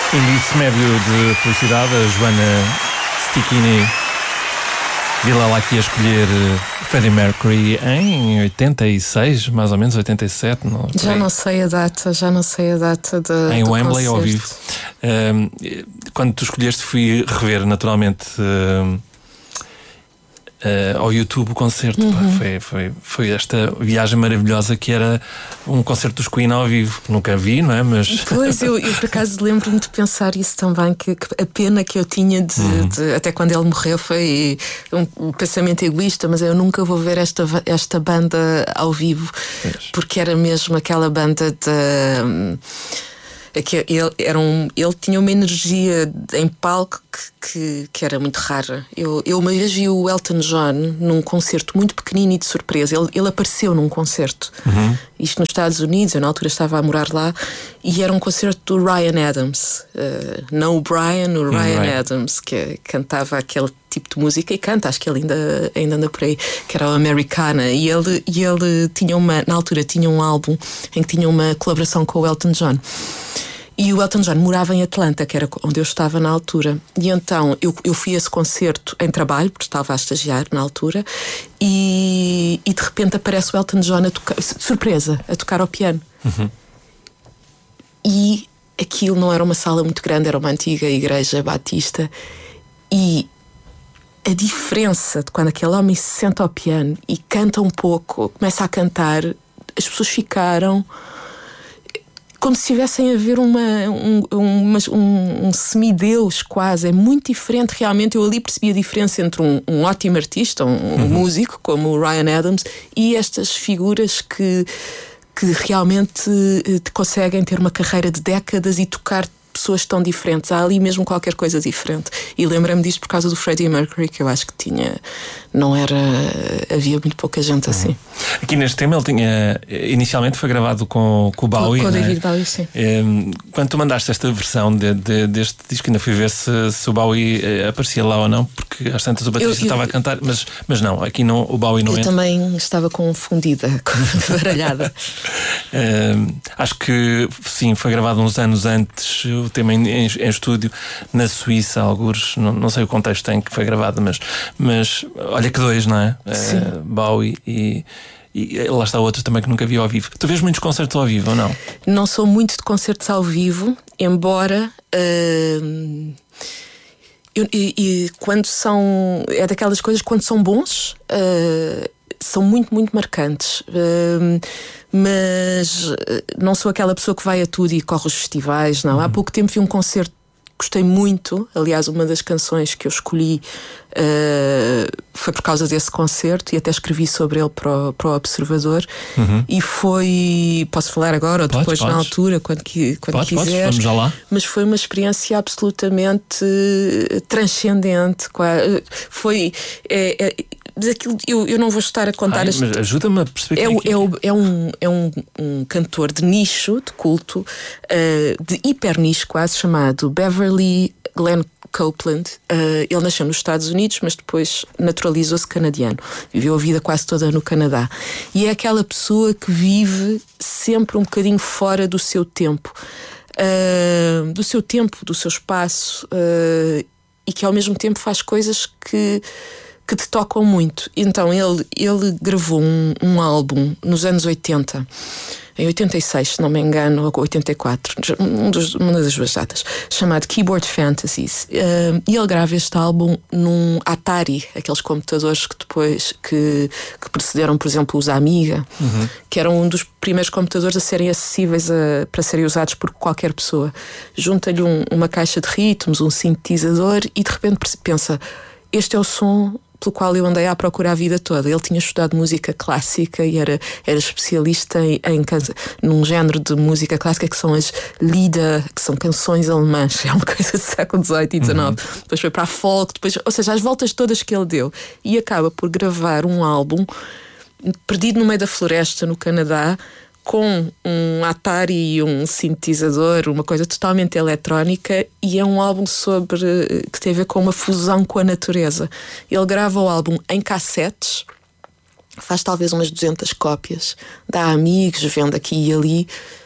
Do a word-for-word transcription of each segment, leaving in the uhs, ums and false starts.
Índice médio de felicidade, a Joana Sticchini vi-la lá aqui a escolher Freddie Mercury em oitenta e seis, mais ou menos, oitenta e sete. Não, já não sei a data, já não sei a data de, em do Wembley concerto. ao vivo. Um, quando tu escolheste, fui rever naturalmente um, uh, ao YouTube o concerto. Uhum. Pá, foi, foi, foi esta viagem maravilhosa que era um concerto dos Queen ao vivo, que nunca vi, não é? Mas... Pois, eu, eu por acaso lembro-me de pensar isso também, que, que a pena que eu tinha de, uhum. de até quando ele morreu foi um, um pensamento egoísta, mas eu nunca vou ver esta, esta banda ao vivo, é. Porque era mesmo aquela banda de... É que ele, era um, ele tinha uma energia em palco que, que, que era muito rara. Eu, eu uma vez vi o Elton John num concerto muito pequenino e de surpresa. Ele, ele apareceu num concerto, uhum. Isto nos Estados Unidos, eu na altura estava a morar lá, e era um concerto do Ryan Adams, uh, não o Brian, o Ryan uhum. Adams, que cantava aquele tipo de música, e canta, acho que ele ainda, ainda anda por aí, que era o Americana, e ele, e ele tinha uma, na altura tinha um álbum em que tinha uma colaboração com o Elton John. E o Elton John morava em Atlanta, que era onde eu estava na altura. E então eu, eu fui a esse concerto em trabalho, porque estava a estagiar na altura, e, e de repente aparece o Elton John a tocar, surpresa, a tocar ao piano. Uhum. E aquilo não era uma sala muito grande, era uma antiga igreja batista. E a diferença de quando aquele homem se senta ao piano e canta um pouco, começa a cantar, as pessoas ficaram... como se estivessem a ver uma, um, um, um, um semideus quase. É muito diferente realmente. Eu ali percebi a diferença entre um, um ótimo artista, um, um uhum. músico como o Ryan Adams, e estas figuras que, que realmente te conseguem ter uma carreira de décadas e tocar pessoas tão diferentes. Há ali mesmo qualquer coisa diferente. E lembro-me disto por causa do Freddie Mercury, que eu acho que tinha... Não era... Havia muito pouca gente uhum. assim. Aqui neste tema ele tinha... Inicialmente foi gravado com, com o Bowie, Com o David é? Bowie, sim. É, quando tu mandaste esta versão de, de, deste disco, ainda fui ver se, se o Bowie aparecia lá ou não, porque às tantas o baterista estava a cantar, mas, mas não, aqui não, o Bowie não eu entra. Eu também estava confundida, baralhada. É, acho que sim, foi gravado uns anos antes, o tema em, em, em estúdio na Suíça, algures, não, não sei o contexto em que foi gravado, mas, mas olha que dois, não é? é Bowie e, e lá está outro também que nunca vi ao vivo. Tu vês muitos concertos ao vivo ou não? Não sou muito de concertos ao vivo, embora uh, eu, e, e quando são, é daquelas coisas, quando são bons uh, são muito, muito marcantes. Uh, mas não sou aquela pessoa que vai a tudo e corre os festivais, não. Uhum. Há pouco tempo vi um concerto que gostei muito. Aliás, uma das canções que eu escolhi uh, foi por causa desse concerto, e até escrevi sobre ele para o, para o Observador. Uhum. E foi... Posso falar agora ou depois, podes, na podes. altura, quando, quando podes, quiseres. Podes, vamos já lá. Mas foi uma experiência absolutamente transcendente. Foi... É, é, Daquilo, eu, eu não vou estar a contar. Ai, as... Mas ajuda-me a perceber. É, que é, é, é, um, é um, um cantor de nicho, de culto, uh, de hiper nicho quase, chamado Beverly Glenn Copeland. Uh, ele nasceu nos Estados Unidos, mas depois naturalizou-se canadiano. Viveu a vida quase toda no Canadá. E é aquela pessoa que vive sempre um bocadinho fora do seu tempo. Uh, do seu tempo, do seu espaço. Uh, e que ao mesmo tempo faz coisas que... que te tocam muito. Então ele, ele gravou um, um álbum nos anos oitenta, em oitenta e seis, se não me engano, ou oitenta e quatro, um dos, uma das duas datas, chamado Keyboard Fantasies. Uh, e ele grava este álbum num Atari, aqueles computadores que depois que, que precederam, por exemplo, os Amiga, uhum. que eram um dos primeiros computadores a serem acessíveis a, para serem usados por qualquer pessoa. Junta-lhe um, uma caixa de ritmos, um sintetizador, e de repente pensa: este é o som pelo qual eu andei à procura a vida toda. Ele tinha estudado música clássica e era, era especialista em, em num género de música clássica que são as Lieder, que são canções alemãs. É uma coisa do século dezoito e dezenove. Uhum. Depois foi para a folk, depois, ou seja, as voltas todas que ele deu. E acaba por gravar um álbum perdido no meio da floresta, no Canadá, com um Atari e um sintetizador, uma coisa totalmente eletrónica, e é um álbum sobre que tem a ver com uma fusão com a natureza. Ele grava o álbum em cassetes, faz talvez umas duzentas cópias, dá a amigos, vende aqui e ali,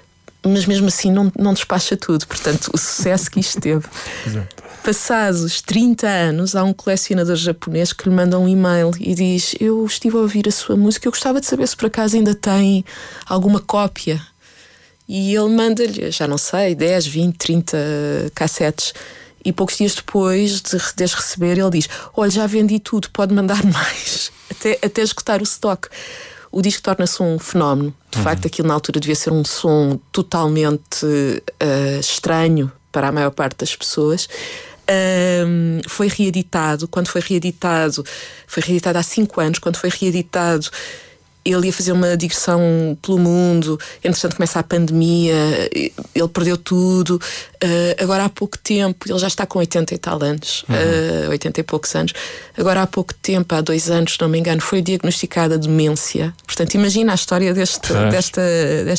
mas mesmo assim não, não despacha tudo. Portanto, o sucesso que isto teve. Exato. Passados trinta anos, há um colecionador japonês que lhe manda um e-mail e diz: eu estive a ouvir a sua música, eu gostava de saber se por acaso ainda tem alguma cópia. E ele manda-lhe, já não sei, dez, vinte, trinta cassetes. E poucos dias depois de, de as receber, ele diz: olha, já vendi tudo, pode mandar mais, até, até esgotar o stock. O disco torna-se um fenómeno. De uhum. facto, aquilo na altura devia ser um som totalmente uh, estranho para a maior parte das pessoas. Um, foi reeditado. Quando foi reeditado, foi reeditado há cinco anos. Quando foi reeditado, ele ia fazer uma digressão pelo mundo. Entretanto, começa a pandemia, ele perdeu tudo. Uh, agora há pouco tempo, ele já está com oitenta e tal anos, uhum. uh, oitenta e poucos anos. Agora há pouco tempo, há dois anos, se não me engano, foi diagnosticada demência. Portanto, imagina a história deste, desta, desta